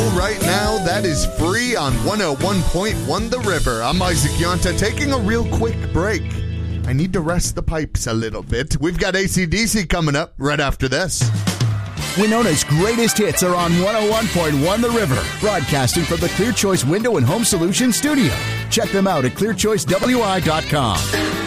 right now. That is free on 101.1 The River. I'm Isaac Yonta taking a real quick break. I need to rest the pipes a little bit. We've got AC/DC coming up right after this. Winona's greatest hits are on 101.1 The River, broadcasting from the Clear Choice Window and Home Solutions studio. Check them out at clearchoicewi.com.